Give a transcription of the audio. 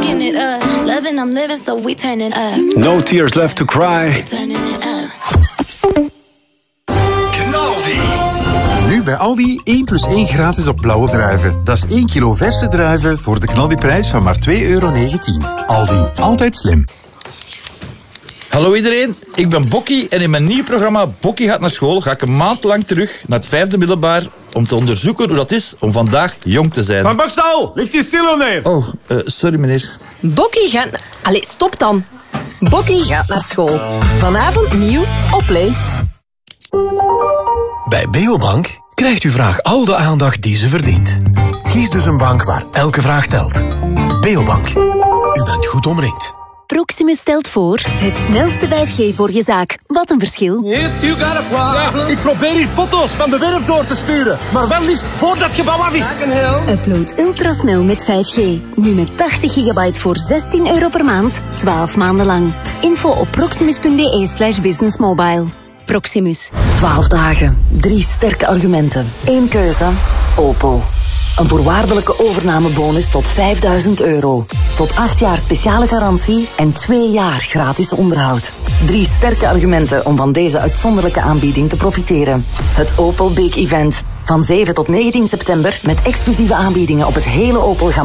fucking it up. Loving, I'm living, so we turning up. No tears left to cry. Turning it up. Nu bij Aldi 1 + 1 gratis op blauwe druiven. Dat is 1 kilo verse druiven voor de knaldiprijs van maar €2,19. Aldi, altijd slim. Hallo iedereen, ik ben Bokkie en in mijn nieuw programma Bokkie gaat naar school ga ik een maand lang terug naar het 5e middelbaar om te onderzoeken hoe dat is om vandaag jong te zijn. Van Bokstal, ligt je stil neer? Oh, sorry meneer. Bokkie gaat... Allee, stop dan. Bokkie gaat naar school. Vanavond nieuw op Play. Bij Beobank krijgt uw vraag al de aandacht die ze verdient. Kies dus een bank waar elke vraag telt. Beobank. U bent goed omringd. Proximus stelt voor het snelste 5G voor je zaak. Wat een verschil. Ja, ik probeer hier foto's van de werf door te sturen. Maar wel liefst voordat het gebouw af is. Upload ultrasnel met 5G. Nu met 80 gigabyte voor €16 per maand. 12 maanden lang. Info op proximus.be/businessmobile. Proximus. 12 dagen, 3 sterke argumenten. 1 keuze, Opel. Een voorwaardelijke overnamebonus tot €5.000. Tot 8 jaar speciale garantie en 2 jaar gratis onderhoud. 3 sterke argumenten om van deze uitzonderlijke aanbieding te profiteren. Het Opel Big Event. Van 7 tot 19 september met exclusieve aanbiedingen op het hele Opel